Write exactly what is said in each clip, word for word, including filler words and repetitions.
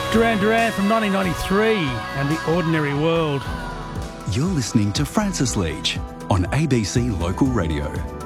Duran Duran from nineteen ninety-three and The Ordinary World. You're listening to Francis Leach on A B C Local Radio.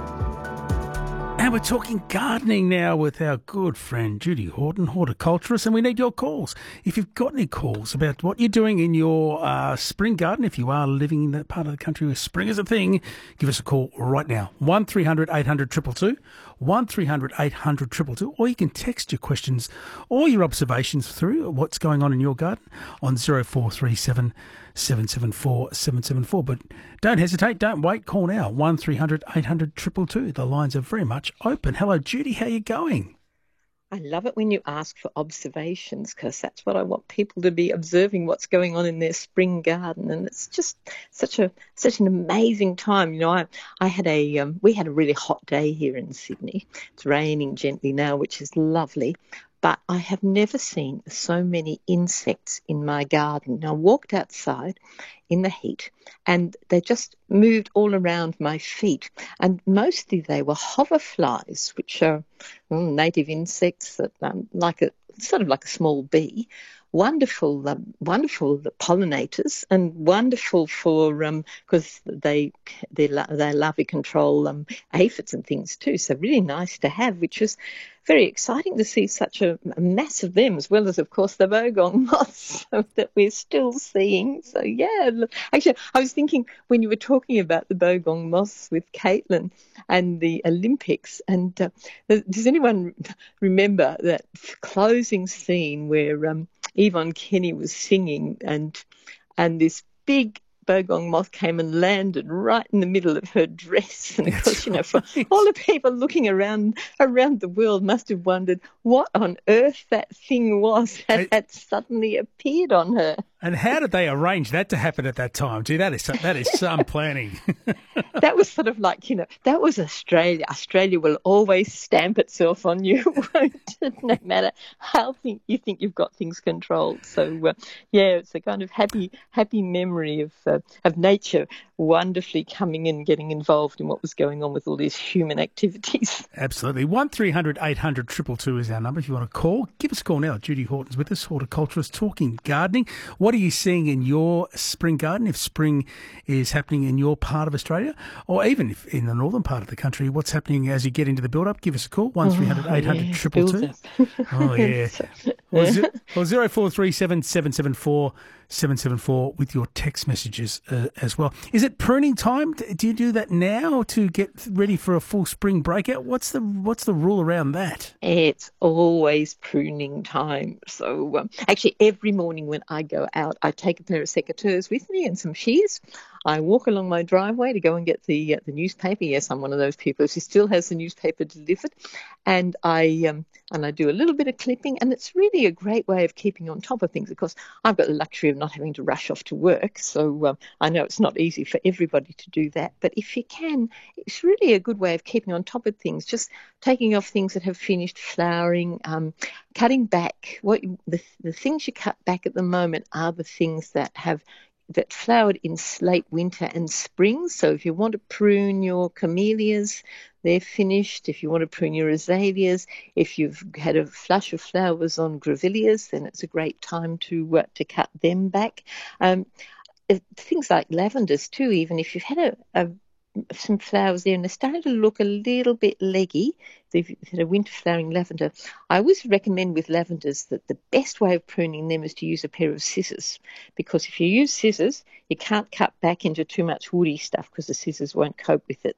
And we're talking gardening now with our good friend Judy Horton, horticulturist, and we need your calls. If you've got any calls about what you're doing in your uh, spring garden, if you are living in that part of the country where spring is a thing, give us a call right now. one three hundred eight hundred two two two, one three hundred eight hundred two two two, or you can text your questions or your observations through what's going on in your garden on zero four three seven seven seven four seven seven four. But don't hesitate, don't wait, call now, one three hundred eight hundred two two two. The lines are very much open. Hello, Judy, how are you going? I love it when you ask for observations, because that's what I want people to be, observing what's going on in their spring garden. And it's just such a such an amazing time. You know, I I had a um, we had a really hot day here in Sydney. It's raining gently now, which is lovely. But I have never seen so many insects in my garden. I walked outside in the heat and they just moved all around my feet. And mostly they were hoverflies, which are well, native insects that um, like a sort of like a small bee. Wonderful, um, wonderful pollinators, and wonderful for because um, they they they larvae control um, aphids and things too. So really nice to have, which was very exciting to see such a, a mass of them, as well as of course the bogong moths that we're still seeing. So yeah, actually I was thinking when you were talking about the bogong moths with Caitlin and the Olympics, and uh, does anyone remember that closing scene where um, Yvonne Kenny was singing and and this big bogong moth came and landed right in the middle of her dress? And of course, you know, for all the people looking around around the world must have wondered what on earth that thing was that it, had suddenly appeared on her. And how did they arrange that to happen at that time? Gee, that is some, that is some planning. That was sort of like, you know, that was Australia. Australia will always stamp itself on you, won't it? No matter how think you think you've got things controlled. So, uh, yeah, it's a kind of happy, happy memory of uh, of nature wonderfully coming in, getting involved in what was going on with all these human activities. Absolutely. one three hundred eight hundred two two two is our number. If you want to call, give us a call now. Judy Horton's with us, horticulturist, talking gardening. What are you seeing in your spring garden, if spring is happening in your part of Australia, or even if in the northern part of the country, what's happening as you get into the build-up? Give us a call, one three hundred eight hundred two two two. Oh, yeah. Or, z- or zero four three seven seven seven four seven seven four with your text messages uh, as well. Is it pruning time? Do you do that now to get ready for a full spring breakout? What's the what's the rule around that? It's always pruning time. So um, actually every morning when I go out, I take a pair of secateurs with me and some shears. I walk along my driveway to go and get the uh, the newspaper. Yes, I'm one of those people who still has the newspaper delivered, and I um, and I do a little bit of clipping, and it's really a great way of keeping on top of things. Of course, I've got the luxury of not having to rush off to work, so um, I know it's not easy for everybody to do that. But if you can, it's really a good way of keeping on top of things. Just taking off things that have finished flowering, um, cutting back. What the the things you cut back at the moment are the things that have. that flowered in late winter and spring. So if you want to prune your camellias, they're finished. If you want to prune your azaleas, if you've had a flush of flowers on grevilleas, then it's a great time to uh, to cut them back. Um, things like lavenders too, even if you've had a, a some flowers there and they're starting to look a little bit leggy, if you've had a winter flowering lavender, I always recommend with lavenders that the best way of pruning them is to use a pair of scissors, because if you use scissors, you can't cut back into too much woody stuff because the scissors won't cope with it.